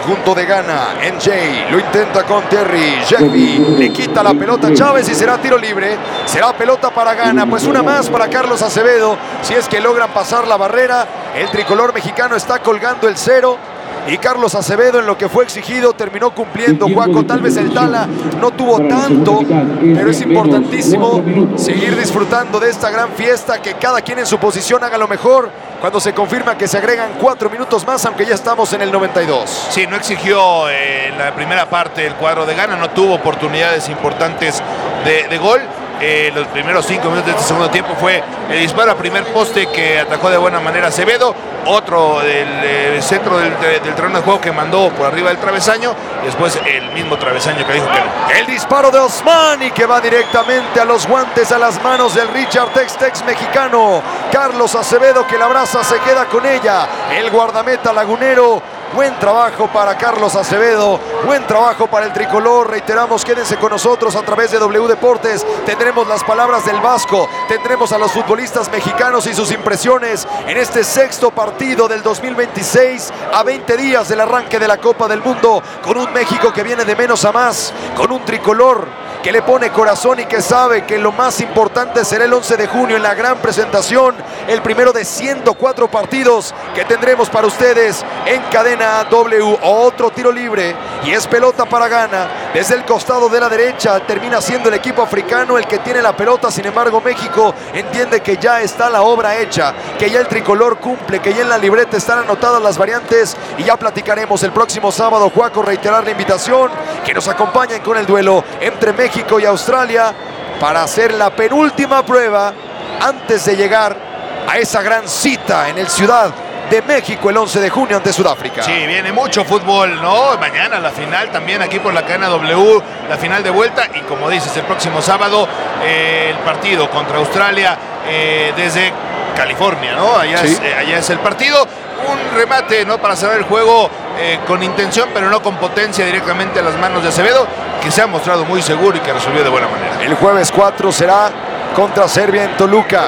conjunto de Ghana. NJ lo intenta con Terry. Jeffy le quita la pelota a Chávez y será tiro libre. Será pelota para Ghana. Pues una más para Carlos Acevedo. Si es que logran pasar la barrera, el tricolor mexicano está colgando el 0. Y Carlos Acevedo, en lo que fue exigido, terminó cumpliendo. Juaco, tal vez el Tala no tuvo tanto, pero es importantísimo seguir disfrutando de esta gran fiesta, que cada quien en su posición haga lo mejor. Cuando se confirma que se agregan 4 minutos más, aunque ya estamos en el 92. Sí, no exigió en la primera parte el cuadro de Ghana, no tuvo oportunidades importantes de gol. Los primeros 5 minutos de este segundo tiempo fue el disparo a primer poste que atacó de buena manera Acevedo, otro del centro del terreno de juego que mandó por arriba del travesaño, y después el mismo travesaño que dijo que no. El disparo de Osmani, que va directamente a los guantes, a las manos del Richard Tex-Tex mexicano. Carlos Acevedo, que la abraza, se queda con ella. El guardameta lagunero. Buen trabajo para Carlos Acevedo, buen trabajo para el tricolor. Reiteramos, quédense con nosotros a través de W Deportes. Tendremos las palabras del Vasco, tendremos a los futbolistas mexicanos y sus impresiones en este sexto partido del 2026, a 20 días del arranque de la Copa del Mundo, con un México que viene de menos a más, con un tricolor que le pone corazón y que sabe que lo más importante será el 11 de junio en la gran presentación, el primero de 104 partidos que tendremos para ustedes en cadena W. Otro tiro libre y es pelota para Ghana. Desde el costado de la derecha termina siendo el equipo africano el que tiene la pelota. Sin embargo, México entiende que ya está la obra hecha, que ya el tricolor cumple, que ya en la libreta están anotadas las variantes, y ya platicaremos el próximo sábado. Juaco, reiterar la invitación que nos acompañen con el duelo entre México y Australia para hacer la penúltima prueba antes de llegar a esa gran cita en el Ciudad de México el 11 de junio ante Sudáfrica. Sí, viene mucho fútbol, ¿no? Mañana la final también aquí por la cadena W, la final de vuelta, y como dices, el próximo sábado el partido contra Australia desde California, ¿no? Allá, sí. Allá es el partido. Un remate, ¿no?, para cerrar el juego con intención, pero no con potencia, directamente a las manos de Acevedo, que se ha mostrado muy seguro y que resolvió de buena manera. El jueves 4 será contra Serbia en Toluca,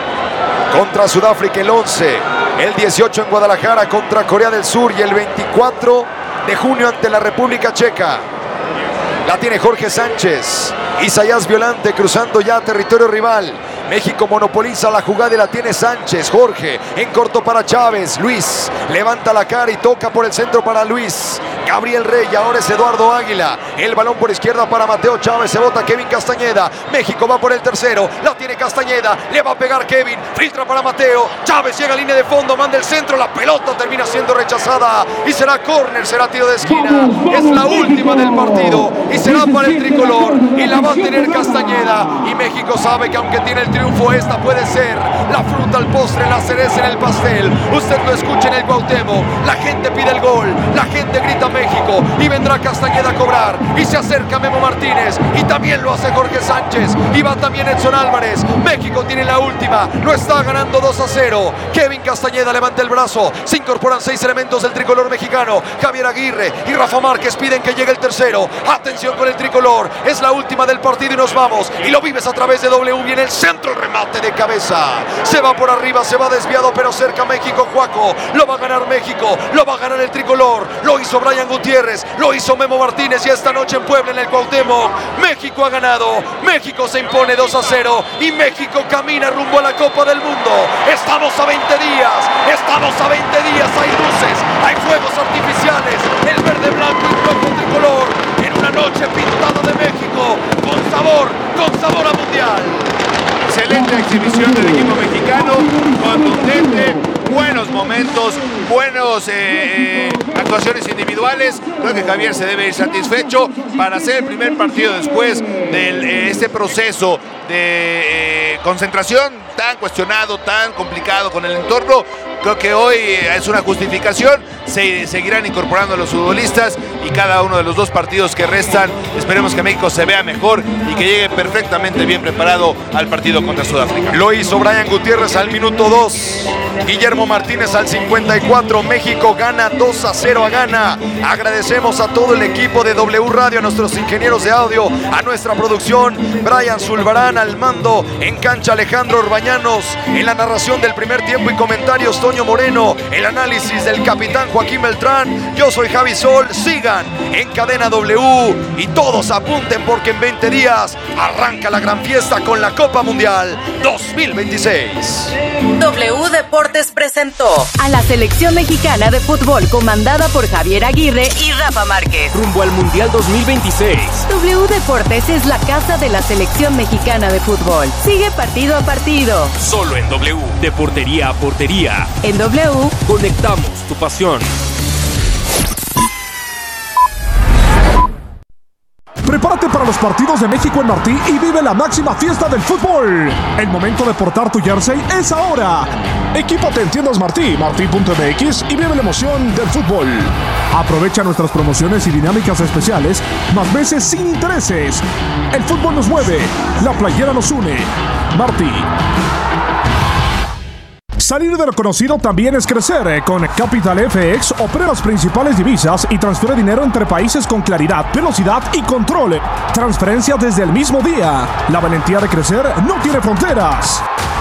contra Sudáfrica el 11, el 18 en Guadalajara contra Corea del Sur, y el 24 de junio ante la República Checa. La tiene Jorge Sánchez, Isaías Violante cruzando ya territorio rival. México monopoliza la jugada y la tiene Sánchez. Jorge en corto para Chávez. Luis levanta la cara y toca por el centro para Luis Gabriel Rey. Ahora es Eduardo Águila. El balón por izquierda para Mateo Chávez. Se bota Kevin Castañeda. México va por el tercero. La tiene Castañeda. Le va a pegar Kevin. Filtra para Mateo. Chávez llega a línea de fondo. Manda el centro. La pelota termina siendo rechazada. Y será córner. Será tiro de esquina. Es la última del partido. Y será para el tricolor. Y la va a tener Castañeda. Y México sabe que aunque tiene el triunfo, esta puede ser la fruta al postre, la cereza en el pastel. Usted lo escucha en el Cuauhtémoc. La gente pide el gol. La gente grita México. Y vendrá Castañeda a cobrar. Y se acerca Memo Martínez. Y también lo hace Jorge Sánchez. Y va también Edson Álvarez. México tiene la última. Lo está ganando 2-0. Kevin Castañeda levanta el brazo. Se incorporan 6 elementos del tricolor mexicano. Javier Aguirre y Rafa Márquez piden que llegue el tercero. Atención con el tricolor. Es la última del partido y nos vamos. Y lo vives a través de W. Viene el centro, el remate de cabeza. Se va por arriba, se va desviado, pero cerca México. Juaco. Lo va a ganar México. Lo va a ganar el tricolor. Lo hizo Brian Gutiérrez. Lo hizo Memo Martínez. Y esta noche en Puebla, en el Cuauhtémoc, México ha ganado. México se impone 2-0. Y México camina rumbo a la Copa del Mundo. Estamos a 20 días. Estamos a 20 días. Hay luces. Hay fuegos artificiales. El verde, blanco y rojo tricolor. En una noche pintada de México. Con sabor a mundial. Excelente exhibición del equipo mexicano, contundente, buenos momentos, buenos actuaciones individuales. Creo que Javier se debe ir satisfecho para hacer el primer partido después de este proceso de concentración tan cuestionado, tan complicado con el entorno. Creo que hoy es una justificación. Se seguirán incorporando los futbolistas y cada uno de los 2 partidos que restan, esperemos que México se vea mejor y que llegue perfectamente bien preparado al partido contra Sudáfrica. Lo hizo Brian Gutiérrez al minuto 2, Guillermo Martínez al 54. México gana 2-0 a Ghana. Agradecemos a todo el equipo de W Radio, a nuestros ingenieros de audio, a nuestra producción, Brian Zulbarán al mando, en cancha Alejandro Orbañanos, en la narración del primer tiempo y comentarios Tony Toño Moreno, el análisis del capitán Joaquín Beltrán. Yo soy Javi Sol. Sigan en Cadena W y todos apunten porque en 20 días arranca la gran fiesta con la Copa Mundial 2026. W Deportes presentó a la selección mexicana de fútbol comandada por Javier Aguirre y Rafa Márquez. Rumbo al Mundial 2026. W Deportes es la casa de la selección mexicana de fútbol. Sigue partido a partido. Solo en W. De portería a portería. En W. Conectamos tu pasión. Prepárate para los partidos de México en Martí y vive la máxima fiesta del fútbol. El momento de portar tu jersey es ahora. Equípate en tiendas Martí, martí.mx y vive la emoción del fútbol. Aprovecha nuestras promociones y dinámicas especiales, más meses sin intereses. El fútbol nos mueve, la playera nos une. Martí. Salir de lo conocido también es crecer. Con Capital FX opera las principales divisas y transfiere dinero entre países con claridad, velocidad y control. Transferencia desde el mismo día. La valentía de crecer no tiene fronteras.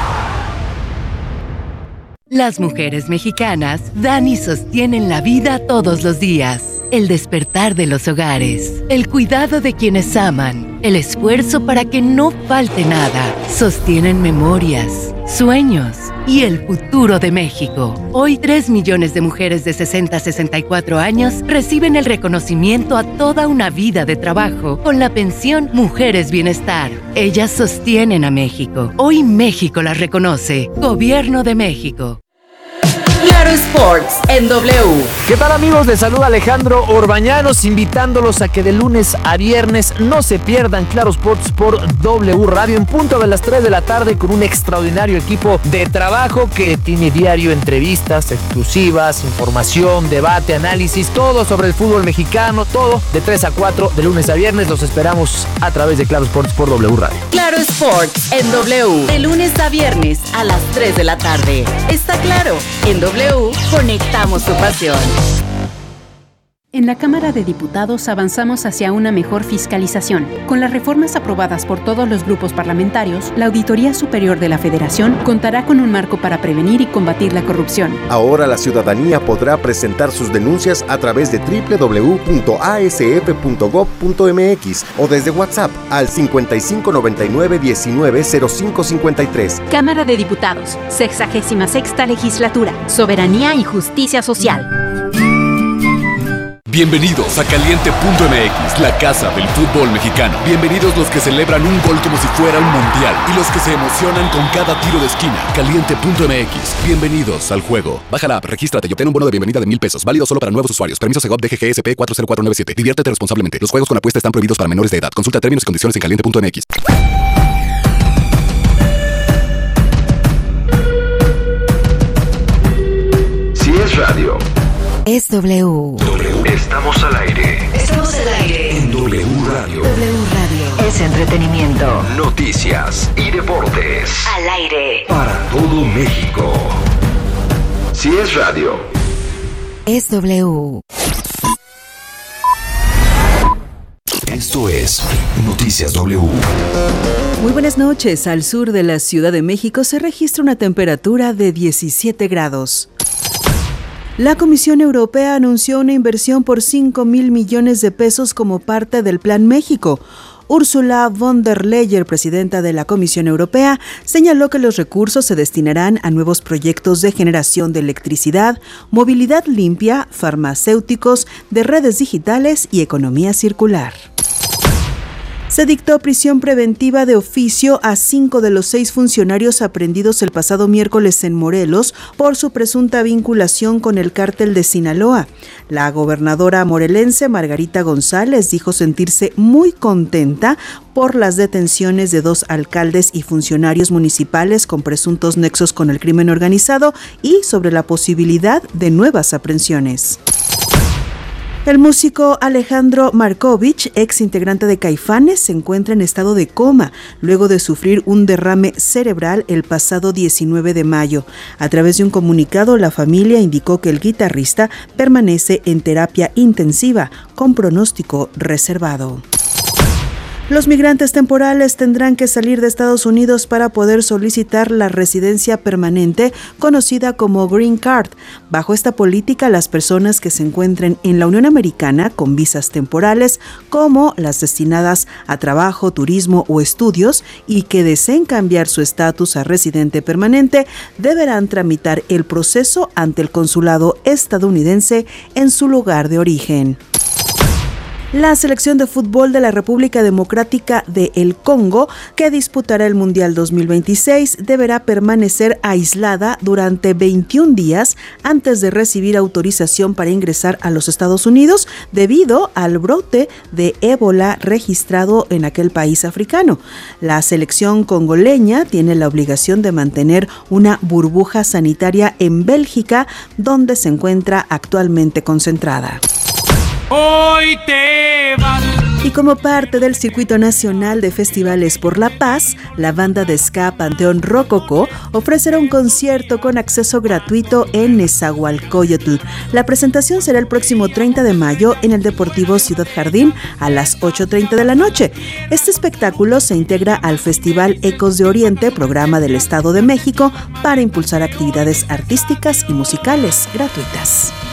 Las mujeres mexicanas dan y sostienen la vida todos los días. El despertar de los hogares, el cuidado de quienes aman, el esfuerzo para que no falte nada. Sostienen memorias, sueños y el futuro de México. Hoy 3 millones de mujeres de 60 a 64 años reciben el reconocimiento a toda una vida de trabajo con la pensión Mujeres Bienestar. Ellas sostienen a México. Hoy México las reconoce. Gobierno de México. Claro Sports en W. ¿Qué tal, amigos? Les saluda Alejandro Orbañanos, invitándolos a que de lunes a viernes no se pierdan Claro Sports por W Radio en punto de las 3 de la tarde con un extraordinario equipo de trabajo que tiene diario entrevistas exclusivas, información, debate, análisis, todo sobre el fútbol mexicano, todo de 3 a 4 de lunes a viernes. Los esperamos a través de Claro Sports por W Radio. Claro Sports en W, de lunes a viernes a las 3 de la tarde. Está claro, en W conectamos tu pasión. En la Cámara de Diputados avanzamos hacia una mejor fiscalización. Con las reformas aprobadas por todos los grupos parlamentarios, la Auditoría Superior de la Federación contará con un marco para prevenir y combatir la corrupción. Ahora la ciudadanía podrá presentar sus denuncias a través de www.asf.gov.mx o desde WhatsApp al 5599-190553. Cámara de Diputados, 66ª Legislatura, Soberanía y Justicia Social. Bienvenidos a Caliente.mx, la casa del fútbol mexicano. Bienvenidos los que celebran un gol como si fuera un mundial y los que se emocionan con cada tiro de esquina. Caliente.mx, bienvenidos al juego. Baja la app, regístrate y obtén un bono de bienvenida de $1,000. Válido solo para nuevos usuarios. Permiso Segov DGGSP 40497. Diviértete responsablemente. Los juegos con apuesta están prohibidos para menores de edad. Consulta términos y condiciones en Caliente.mx. Si es radio, es W. Estamos al aire. Estamos al aire. En W Radio. W Radio. Es entretenimiento. Noticias y deportes. Al aire. Para todo México. Si es radio, es W. Esto es Noticias W. Muy buenas noches. Al sur de la Ciudad de México se registra una temperatura de 17 grados. La Comisión Europea anunció una inversión por 5,000 millones de pesos como parte del Plan México. Ursula von der Leyen, presidenta de la Comisión Europea, señaló que los recursos se destinarán a nuevos proyectos de generación de electricidad, movilidad limpia, farmacéuticos, de redes digitales y economía circular. Se dictó prisión preventiva de oficio a 5 de los 6 funcionarios aprehendidos el pasado miércoles en Morelos por su presunta vinculación con el cártel de Sinaloa. La gobernadora morelense Margarita González dijo sentirse muy contenta por las detenciones de 2 alcaldes y funcionarios municipales con presuntos nexos con el crimen organizado y sobre la posibilidad de nuevas aprehensiones. El músico Alejandro Markovich, ex integrante de Caifanes, se encuentra en estado de coma luego de sufrir un derrame cerebral el pasado 19 de mayo. A través de un comunicado, la familia indicó que el guitarrista permanece en terapia intensiva con pronóstico reservado. Los migrantes temporales tendrán que salir de Estados Unidos para poder solicitar la residencia permanente, conocida como Green Card. Bajo esta política, las personas que se encuentren en la Unión Americana con visas temporales, como las destinadas a trabajo, turismo o estudios, y que deseen cambiar su estatus a residente permanente, deberán tramitar el proceso ante el consulado estadounidense en su lugar de origen. La selección de fútbol de la República Democrática de El Congo, que disputará el Mundial 2026, deberá permanecer aislada durante 21 días antes de recibir autorización para ingresar a los Estados Unidos debido al brote de ébola registrado en aquel país africano. La selección congoleña tiene la obligación de mantener una burbuja sanitaria en Bélgica, donde se encuentra actualmente concentrada. Hoy te vas. Y como parte del Circuito Nacional de Festivales por la Paz, la banda de ska Panteón Rococó ofrecerá un concierto con acceso gratuito en Nezahualcóyotl. La presentación será el próximo 30 de mayo en el Deportivo Ciudad Jardín a las 8:30 de la noche. Este espectáculo se integra al Festival Ecos de Oriente, programa del Estado de México, para impulsar actividades artísticas y musicales gratuitas.